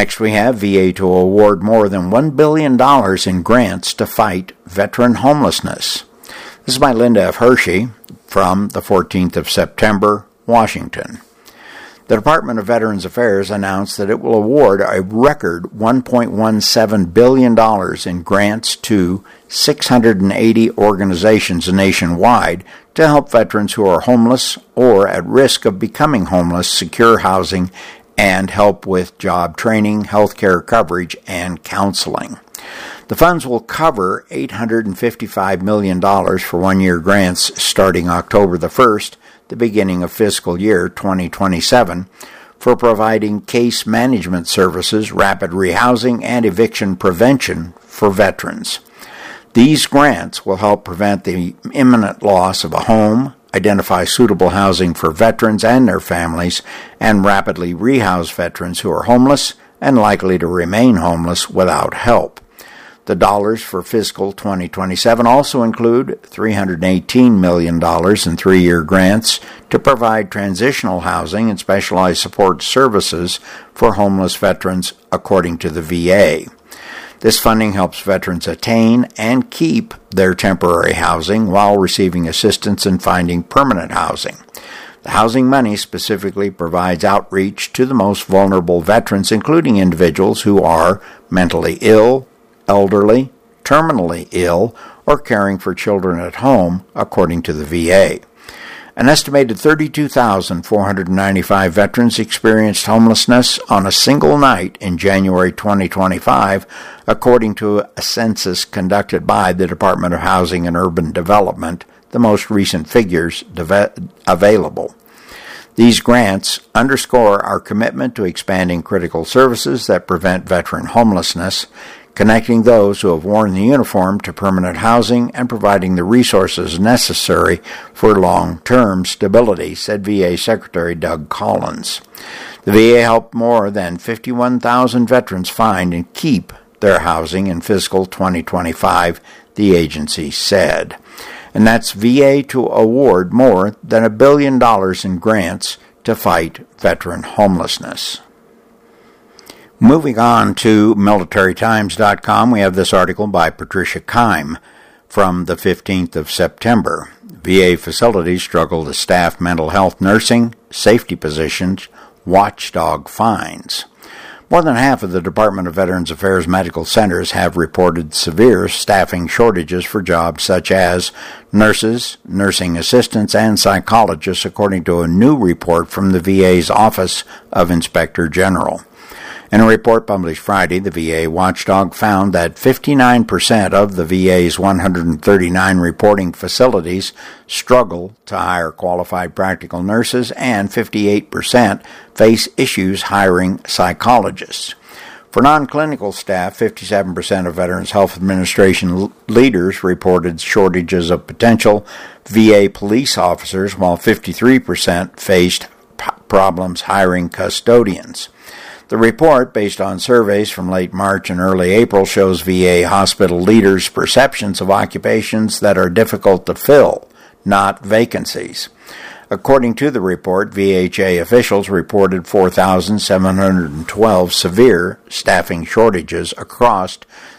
Next, we have VA to award more than $1 billion in grants to fight veteran homelessness. This is by Linda F. Hershey from the 14th of September, Washington. The Department of Veterans Affairs announced that it will award a record $1.17 billion in grants to 680 organizations nationwide to help veterans who are homeless or at risk of becoming homeless secure housing and help with job training, health care coverage, and counseling. The funds will cover $855 million for one-year grants starting October the 1st, the beginning of fiscal year 2027, for providing case management services, rapid rehousing, and eviction prevention for veterans. These grants will help prevent the imminent loss of a home, identify suitable housing for veterans and their families, and rapidly rehouse veterans who are homeless and likely to remain homeless without help. The dollars for fiscal 2027 also include $318 million in 3-year grants to provide transitional housing and specialized support services for homeless veterans, according to the VA. This funding helps veterans attain and keep their temporary housing while receiving assistance in finding permanent housing. The housing money specifically provides outreach to the most vulnerable veterans, including individuals who are mentally ill, elderly, terminally ill, or caring for children at home, according to the VA. An estimated 32,495 veterans experienced homelessness on a single night in January 2025, according to a census conducted by the Department of Housing and Urban Development, the most recent figures available. These grants underscore our commitment to expanding critical services that prevent veteran homelessness, connecting those who have worn the uniform to permanent housing, and providing the resources necessary for long-term stability, said VA Secretary Doug Collins. The VA helped more than 51,000 veterans find and keep their housing in fiscal 2025, the agency said. And that's VA to award more than $1 billion in grants to fight veteran homelessness. Moving on to MilitaryTimes.com, we have this article by Patricia Keim from the 15th of September. VA facilities struggle to staff mental health nursing, safety positions, watchdog fines. More than half of the Department of Veterans Affairs medical centers have reported severe staffing shortages for jobs such as nurses, nursing assistants, and psychologists, according to a new report from the VA's Office of Inspector General. In a report published Friday, the VA watchdog found that 59% of the VA's 139 reporting facilities struggle to hire qualified practical nurses, and 58% face issues hiring psychologists. For non-clinical staff, 57% of Veterans Health Administration leaders reported shortages of potential VA police officers, while 53% faced problems hiring custodians. The report, based on surveys from late March and early April, shows VA hospital leaders' perceptions of occupations that are difficult to fill, not vacancies. According to the report, VHA officials reported 4,712 severe staffing shortages across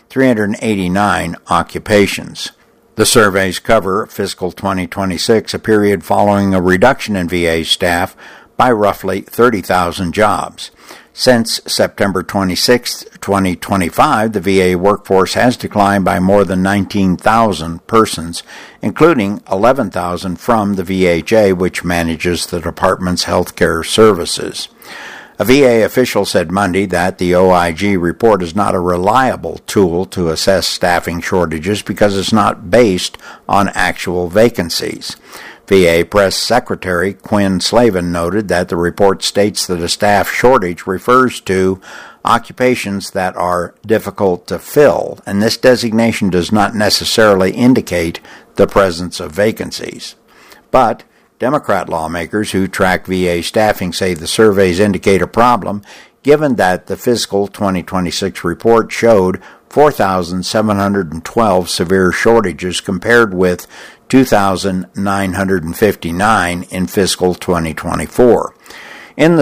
389 occupations. The surveys cover fiscal 2026, a period following a reduction in VA staff by roughly 30,000 jobs. Since September 26, 2025, the VA workforce has declined by more than 19,000 persons, including 11,000 from the VHA, which manages the department's health care services. A VA official said Monday that the OIG report is not a reliable tool to assess staffing shortages because it's not based on actual vacancies. VA Press Secretary Quinn Slavin noted that the report states that a staff shortage refers to occupations that are difficult to fill, and this designation does not necessarily indicate the presence of vacancies. But Democrat lawmakers who track VA staffing say the surveys indicate a problem, given that the fiscal 2026 report showed 4,712 severe shortages compared with 2,959 in fiscal 2024. In the